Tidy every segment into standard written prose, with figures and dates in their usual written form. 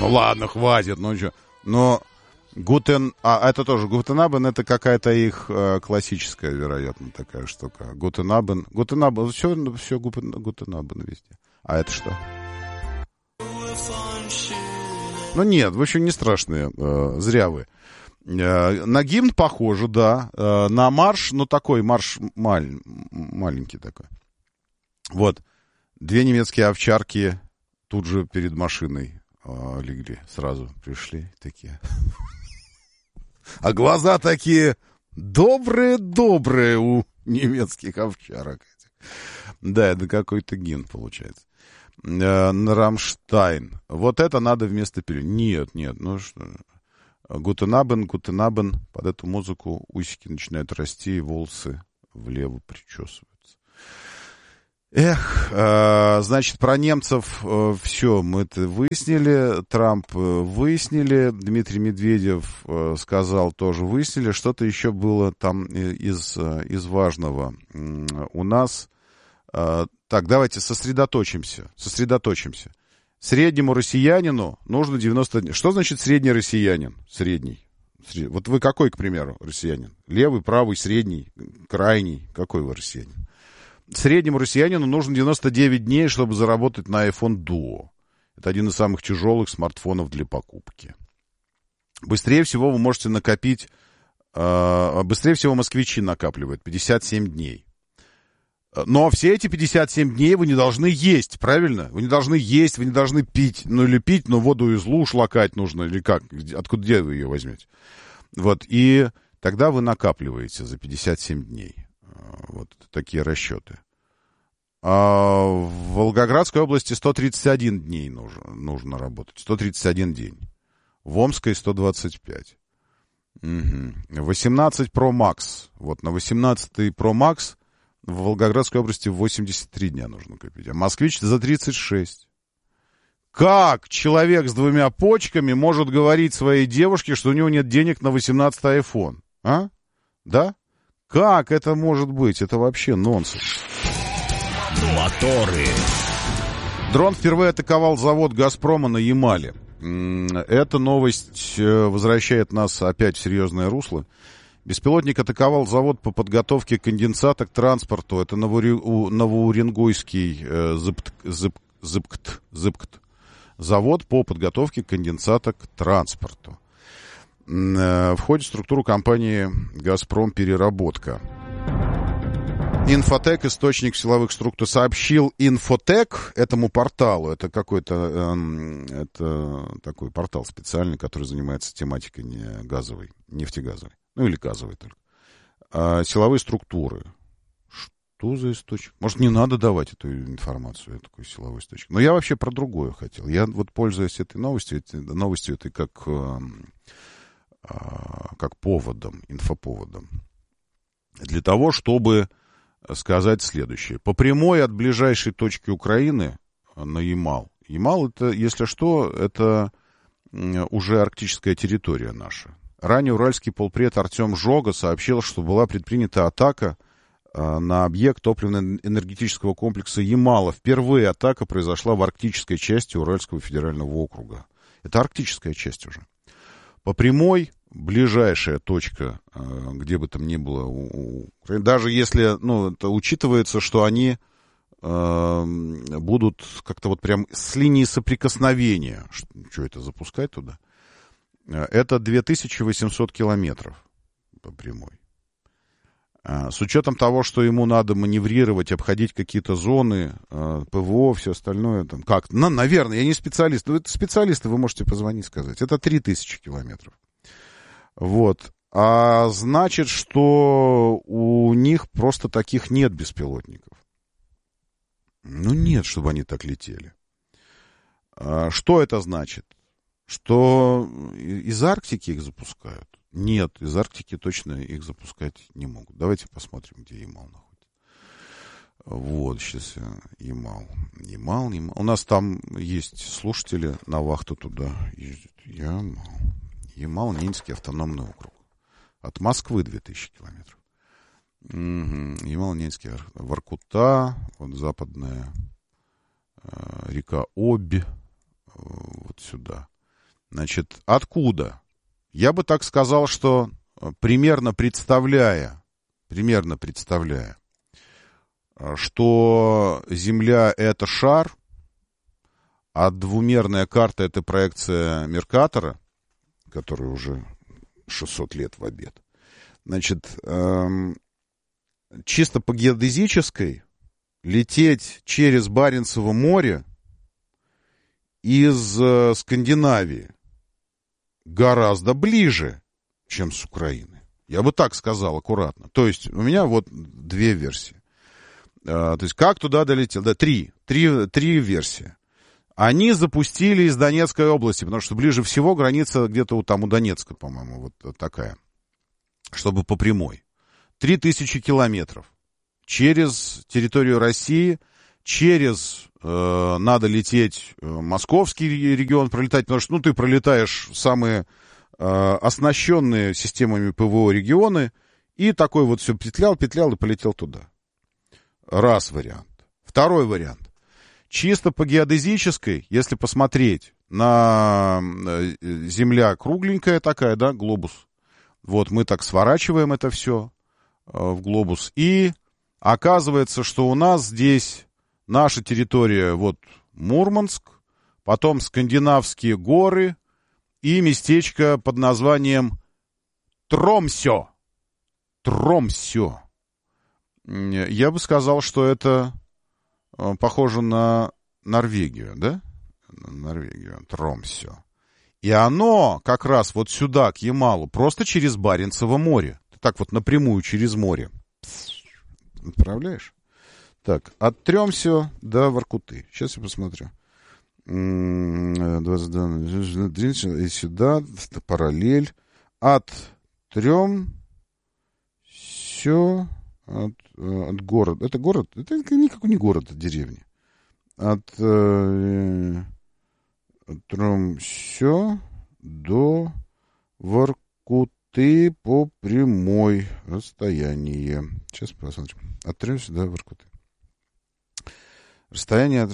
Ну ладно, хватит, ну что. Но это тоже Гутенабен, это какая-то их классическая, вероятно, такая штука. Гутенабен, все Гутенабен везде. А это что? Ну нет, вы еще не страшные, зря вы. На гимн похоже, да. На марш, ну такой марш маленький такой. Вот. 2 немецкие овчарки тут же перед машиной легли. Сразу пришли такие. А глаза такие добрые-добрые у немецких овчарок. Да, это какой-то гимн получается. Рамштайн. Вот это надо вместо перевода. Нет, ну что... Гутенабен, под эту музыку усики начинают расти, и волосы влево причесываются. Значит, про немцев все мы это выяснили, Трамп выяснили, Дмитрий Медведев сказал, тоже выяснили, что-то еще было там из важного у нас. Так, давайте сосредоточимся. Среднему россиянину нужно 90 дней. Что значит средний россиянин? Средний. Вот вы какой, к примеру, россиянин? Левый, правый, средний, крайний? Какой вы россиянин? Среднему россиянину нужно 99 дней, чтобы заработать на iPhone Duo. Это один из самых тяжелых смартфонов для покупки. Быстрее всего вы можете накопить... Быстрее всего москвичи накапливают 57 дней. Но все эти 57 дней вы не должны есть, правильно? Вы не должны есть, вы не должны пить. Ну, или пить, но воду из луж лакать нужно, или как? Где вы ее возьмете? Вот, и тогда вы накапливаете за 57 дней. Вот такие расчеты. А в Волгоградской области 131 дней нужно работать. 131 день. В Омской 125. 18 Pro Max. Вот на 18 Pro Max... В Волгоградской области 83 дня нужно копить, а москвич за 36. Как человек с 2 почками может говорить своей девушке, что у него нет денег на 18-й iPhone? А? Да? Как это может быть? Это вообще нонсенс. Моторы. Дрон впервые атаковал завод «Газпрома» на Ямале. Эта новость возвращает нас опять в серьезное русло. Беспилотник атаковал завод по подготовке конденсата к транспорту. Это Новоуренгойский ЗыбКТ. Завод по подготовке конденсата к транспорту. Входит в структуру компании «Газпром Переработка». Инфотек, источник силовых структур, сообщил Инфотек этому порталу. Это какой-то это такой портал специальный, который занимается тематикой газовой, нефтегазовой. Ну, или газовый только. Силовые структуры. Что за источник? Может, не надо давать эту информацию, такой силовой источник. Но я вообще про другое хотел. Я вот, пользуясь этой новостью этой как поводом, инфоповодом, для того, чтобы сказать следующее. По прямой от ближайшей точки Украины на Ямал. Ямал, это, если что, это уже арктическая территория наша. Ранее уральский полпред Артем Жога сообщил, что была предпринята атака на объект топливно-энергетического комплекса Ямала. Впервые атака произошла в арктической части Уральского федерального округа. Это арктическая часть уже. По прямой, ближайшая точка, где бы там ни было, даже если, это учитывается, что они будут как-то вот прям с линии соприкосновения. Что это, запускать туда? Это 2800 километров по прямой. С учетом того, что ему надо маневрировать, обходить какие-то зоны, ПВО, все остальное. Там, как? Наверное, я не специалист. Но это специалисты, вы можете позвонить, сказать. Это 3000 километров. Вот. А значит, что у них просто таких нет беспилотников. Нет, чтобы они так летели. Что это значит? Что из Арктики их запускают? Нет, из Арктики точно их запускать не могут. Давайте посмотрим, где Ямал находится. Вот, сейчас Ямал. У нас там есть слушатели, на вахту туда ездят. Ямал, Ненецкий автономный округ. От Москвы 2000 километров. Ямал, Ненецкий, Воркута, вот западная река Обь, вот сюда. Значит, откуда? Я бы так сказал, что примерно представляя, что Земля — это шар, а двумерная карта — это проекция Меркатора, которая уже 600 лет в обед. Значит, чисто по геодезической лететь через Баренцево море из Скандинавии гораздо ближе, чем с Украины. Я бы так сказал аккуратно. То есть у меня вот две версии. То есть как туда долетел? Да, три версии. Они запустили из Донецкой области, потому что ближе всего граница где-то там у Донецка, по-моему, вот такая, чтобы по прямой. 3000 километров через территорию России, надо лететь московский регион, пролетать, потому что, ты пролетаешь самые оснащенные системами ПВО регионы, и такой вот все петлял и полетел туда. Раз вариант. Второй вариант. Чисто по геодезической, если посмотреть на Земля кругленькая такая, да, глобус. Вот мы так сворачиваем это все в глобус. И оказывается, что у нас здесь наша территория, вот Мурманск, потом Скандинавские горы и местечко под названием Тромсё. Тромсё. Я бы сказал, что это похоже на Норвегию, да? Норвегию, Тромсё. И оно как раз вот сюда, к Ямалу, просто через Баренцево море. Ты так вот напрямую через море отправляешь. Так, от Тромсё до Воркуты. Сейчас я посмотрю. И сюда, параллель. От Тромсё от города. Это город? Это никакой не город, это деревня. От Тромсё до Воркуты по прямой расстояние. Сейчас посмотрим. От Тромсё до Воркуты. Расстояние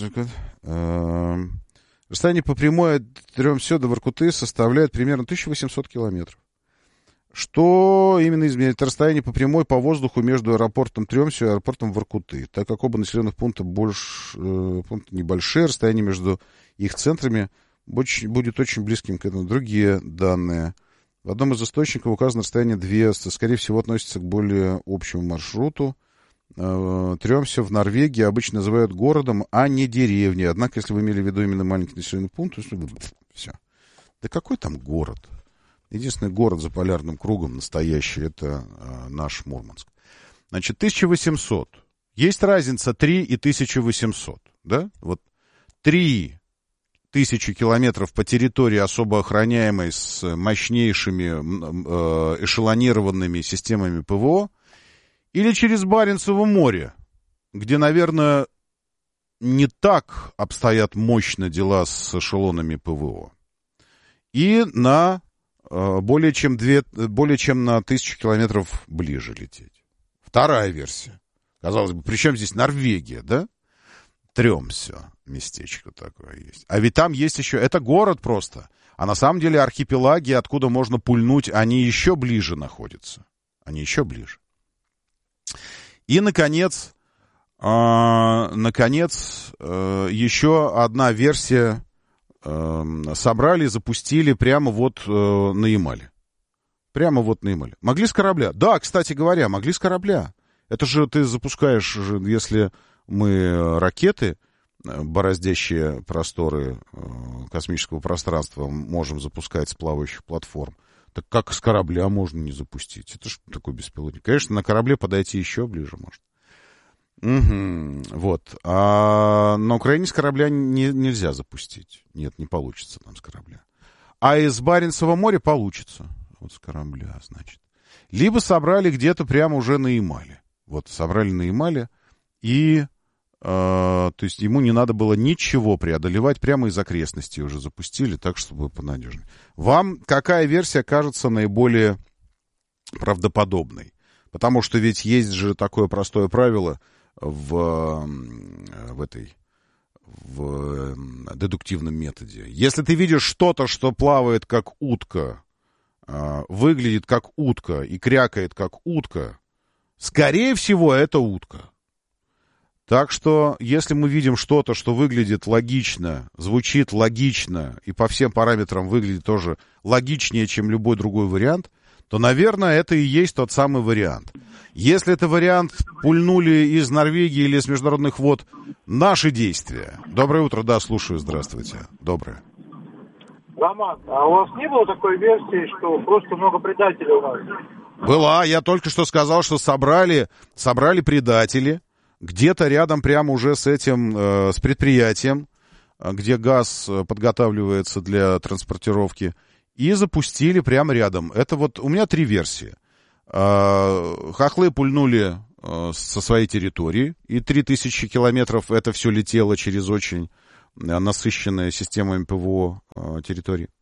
по прямой от Тромсё до Воркуты составляет примерно 1800 километров. Что именно измеряет расстояние по прямой по воздуху между аэропортом Тромсё и аэропортом Воркуты? Так как оба населенных пункта небольшие, расстояние между их центрами будет очень близким к этому. Другие данные. В одном из источников указано расстояние 200, скорее всего, относится к более общему маршруту. Тромсё в Норвегии обычно называют городом, а не деревней. Однако, если вы имели в виду именно маленький населенный пункт, то все. Да какой там город? Единственный город за полярным кругом настоящий — это наш Мурманск. Значит, 1800. Есть разница 3 и 1800, да? Вот 3000 километров по территории особо охраняемой с мощнейшими эшелонированными системами ПВО, или через Баренцево море, где, наверное, не так обстоят мощно дела с эшелонами ПВО. И на более чем на 1000 километров ближе лететь. Вторая версия. Казалось бы, при чем здесь Норвегия, да? Тромсё местечко такое есть. А ведь там есть еще... Это город просто. А на самом деле архипелаги, откуда можно пульнуть, они еще ближе находятся. Они еще ближе. И, наконец, еще одна версия собрали и запустили прямо вот на Ямале. Прямо вот на Ямале. Могли с корабля. Да, кстати говоря, могли с корабля. Это же ты запускаешь, если мы ракеты, бороздящие просторы космического пространства, можем запускать с плавающих платформ. Так как с корабля можно не запустить? Это же такой беспилотник. Конечно, на корабле подойти еще ближе можно. Угу, вот. А на Украине с корабля нельзя запустить. Нет, не получится там с корабля. А из Баренцева моря получится. Вот с корабля, значит. Либо собрали где-то прямо уже на Ямале. Вот, собрали на Ямале. И, то есть, ему не надо было ничего преодолевать. Прямо из окрестностей уже запустили, так, чтобы понадежнее. Вам какая версия кажется наиболее правдоподобной? Потому что ведь есть же такое простое правило в в дедуктивном методе. Если ты видишь что-то, что плавает как утка, выглядит как утка и крякает как утка, скорее всего, это утка. Так что, если мы видим что-то, что выглядит логично, звучит логично и по всем параметрам выглядит тоже логичнее, чем любой другой вариант, то, наверное, это и есть тот самый вариант. Если это вариант пульнули из Норвегии или с международных вод, наши действия. Доброе утро, да, слушаю, здравствуйте. Доброе. Роман, а у вас не было такой версии, что просто много предателей у нас? Была, я только что сказал, что собрали предатели. Где-то рядом прямо уже с этим, с предприятием, где газ подготавливается для транспортировки, и запустили прямо рядом. Это вот у меня 3 версии. Хохлы пульнули со своей территории, и 3000 километров это все летело через очень насыщенная системами ПВО территории.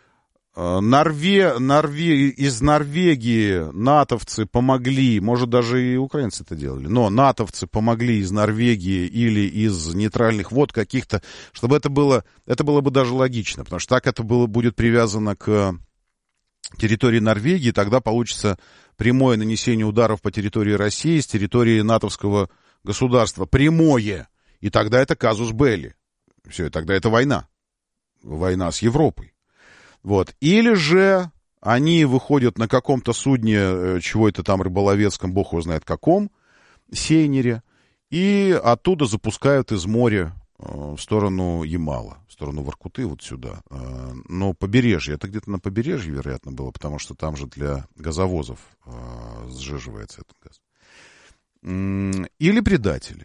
Из Норвегии натовцы помогли, может, даже и украинцы это делали, но натовцы помогли из Норвегии или из нейтральных вод каких-то, чтобы это было бы даже логично, потому что так это будет привязано к территории Норвегии, тогда получится прямое нанесение ударов по территории России с территории натовского государства. Прямое. И тогда это казус белли. Все, и тогда это война. Война с Европой. Вот. Или же они выходят на каком-то судне, чего это там рыболовецком, бог его знает каком, сейнере, и оттуда запускают из моря в сторону Ямала, в сторону Воркуты, вот сюда. Но побережье, это где-то на побережье, вероятно, было, потому что там же для газовозов сжиживается этот газ. Или предатели.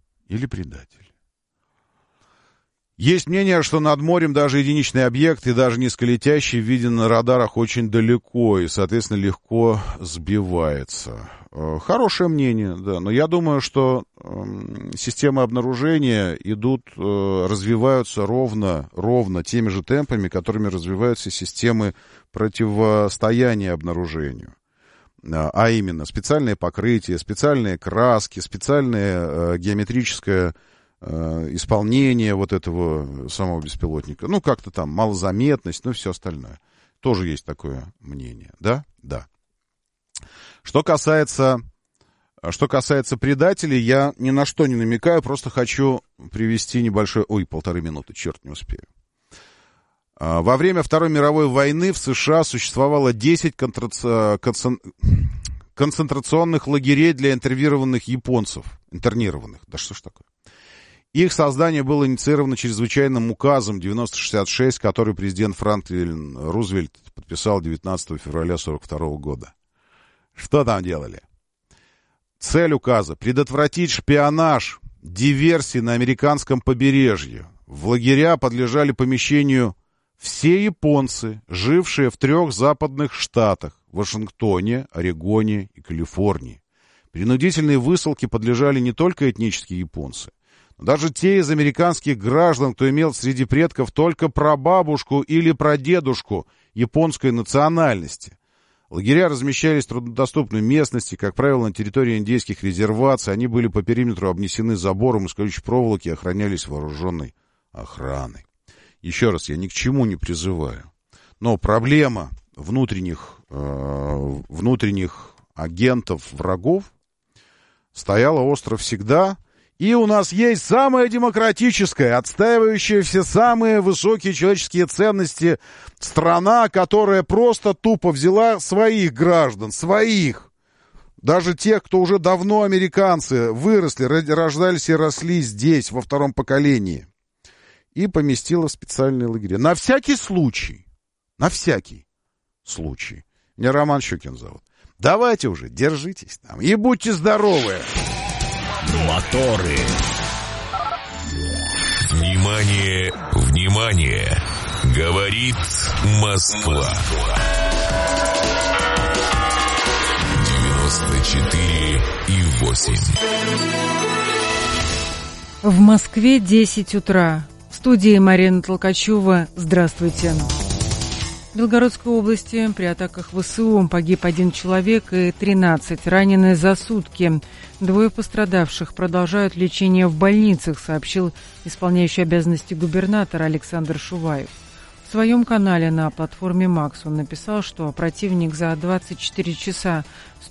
Есть мнение, что над морем даже единичный объект и даже низколетящий виден на радарах очень далеко и, соответственно, легко сбивается. Хорошее мнение, да. Но я думаю, что системы обнаружения развиваются ровно теми же темпами, которыми развиваются системы противостояния обнаружению. А именно специальные покрытия, специальные краски, специальное геометрическое исполнение вот этого самого беспилотника. Ну, как-то там малозаметность, ну, все остальное. Тоже есть такое мнение, да? Да. Что касается предателей, я ни на что не намекаю, просто хочу привести небольшой... Ой, 1,5 минуты, черт, не успею. Во время Второй мировой войны в США существовало 10 концентрационных лагерей для интернированных японцев. Да что ж такое? Их создание было инициировано чрезвычайным указом 9066, который президент Франклин Рузвельт подписал 19 февраля 1942 года. Что там делали? Цель указа — предотвратить шпионаж, диверсии на американском побережье. В лагеря подлежали помещению все японцы, жившие в 3 западных штатах — Вашингтоне, Орегоне и Калифорнии. Принудительной высылке подлежали не только этнические японцы, но даже те из американских граждан, кто имел среди предков только прабабушку или прадедушку японской национальности. Лагеря размещались в труднодоступной местности, как правило, на территории индейских резерваций. Они были по периметру обнесены забором из колючей проволоки и охранялись вооруженной охраной. Еще раз, я ни к чему не призываю. Но проблема внутренних агентов, врагов стояла остро всегда. И у нас есть самая демократическая, отстаивающая все самые высокие человеческие ценности страна, которая просто тупо взяла своих граждан, своих, даже тех, кто уже давно американцы, выросли, рождались и росли здесь, во 2-м поколении, и поместила в специальные лагеря. На всякий случай. Меня Роман Щукин зовут. Давайте уже, держитесь там и будьте здоровы. Моторы. Внимание, внимание! Говорит Москва. 94,8. В Москве 10 утра. В студии Марина Толкачева. Здравствуйте. В Белгородской области при атаках ВСУ погиб 1 человек и 13 ранены за сутки. 2 пострадавших продолжают лечение в больницах, сообщил исполняющий обязанности губернатора Александр Шуваев. В своем канале на платформе Макс он написал, что противник за 24 часа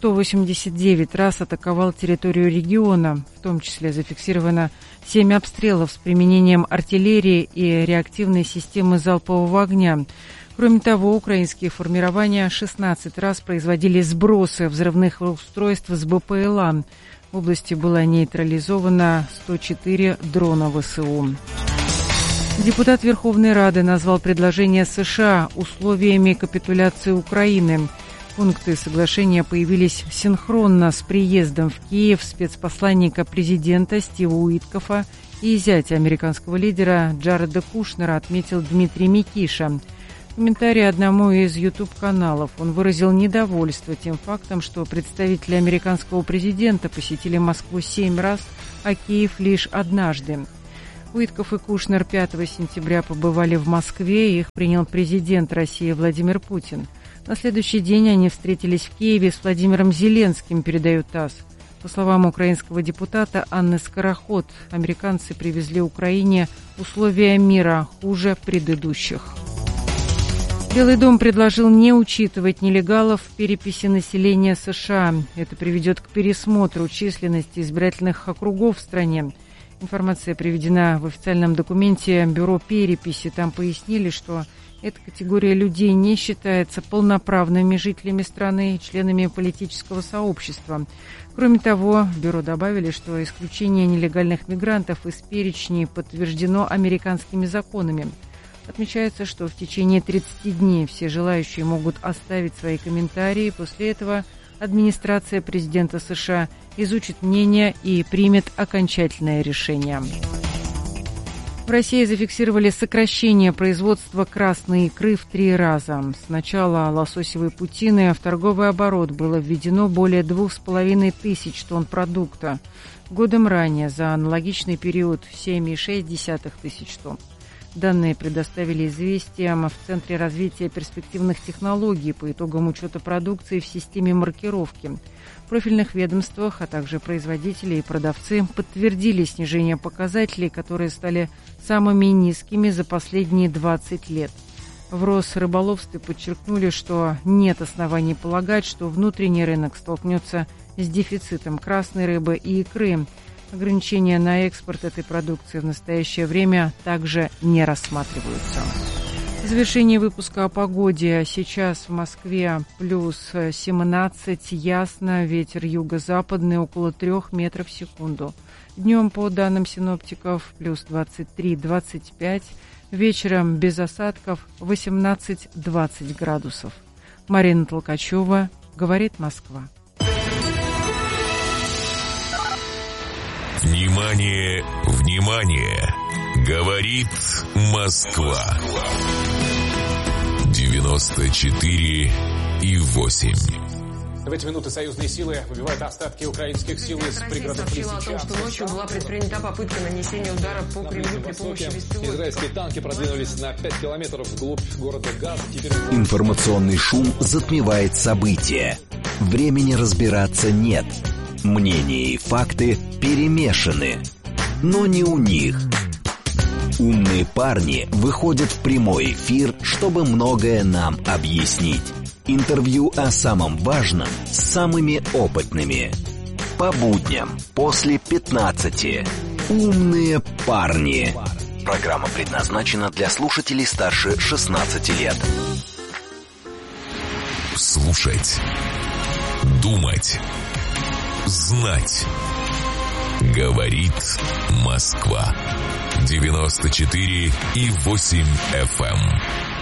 189 раз атаковал территорию региона, в том числе зафиксировано 7 обстрелов с применением артиллерии и реактивной системы залпового огня. Кроме того, украинские формирования 16 раз производили сбросы взрывных устройств с БПЛА. В области было нейтрализовано 104 дрона ВСУ. Депутат Верховной Рады назвал предложение США условиями капитуляции Украины. Пункты соглашения появились синхронно с приездом в Киев спецпосланника президента Стива Уиткофа и зятя американского лидера Джареда Кушнера, отметил Дмитрий Микиша. В комментарии одному из YouTube-каналов он выразил недовольство тем фактом, что представители американского президента посетили Москву 7 раз, а Киев лишь однажды. Уиткоф и Кушнер 5 сентября побывали в Москве, и их принял президент России Владимир Путин. На следующий день они встретились в Киеве с Владимиром Зеленским, передает ТАСС. По словам украинского депутата Анны Скороход, американцы привезли Украине условия мира хуже предыдущих. Белый дом предложил не учитывать нелегалов в переписи населения США. Это приведет к пересмотру численности избирательных округов в стране. Информация приведена в официальном документе Бюро переписи. Там пояснили, что эта категория людей не считается полноправными жителями страны и членами политического сообщества. Кроме того, в бюро добавили, что исключение нелегальных мигрантов из перечней подтверждено американскими законами. Отмечается, что в течение 30 дней все желающие могут оставить свои комментарии. После этого администрация президента США изучит мнение и примет окончательное решение. В России зафиксировали сокращение производства красной икры в 3 раза. С начала лососевой путины в торговый оборот было введено более 2500 тонн продукта. Годом ранее за аналогичный период 7,6 тысяч тонн. Данные предоставили «Известиям» в Центре развития перспективных технологий по итогам учета продукции в системе маркировки. В профильных ведомствах, а также производители и продавцы подтвердили снижение показателей, которые стали самыми низкими за последние 20 лет. В Росрыболовстве подчеркнули, что нет оснований полагать, что внутренний рынок столкнется с дефицитом красной рыбы и икры. Ограничения на экспорт этой продукции в настоящее время также не рассматриваются. В завершении выпуска о погоде. Сейчас в Москве плюс 17, ясно, ветер юго-западный около 3 метров в секунду. Днем, по данным синоптиков, плюс 23-25, вечером без осадков 18-20 градусов. Марина Толкачева, говорит Москва. Внимание, внимание! Говорит Москва. 94,8. В эти минуты союзные силы выбивают остатки украинских сил из пригородов Лисичанска. Сообщила о том, что ночью была предпринята попытка нанесения удара по Кремлю при помощи беспилотников. Израильские танки продвинулись на 5 километров вглубь города Газа. Информационный шум затмевает события. Времени разбираться нет. Мнения и факты перемешаны. Но не у них. Умные парни выходят в прямой эфир, чтобы многое нам объяснить. Интервью о самом важном с самыми опытными. По будням после 15. Умные парни. Программа предназначена для слушателей старше 16 лет. Слушать. Думать. Знать. Говорит Москва. 94,8 FM.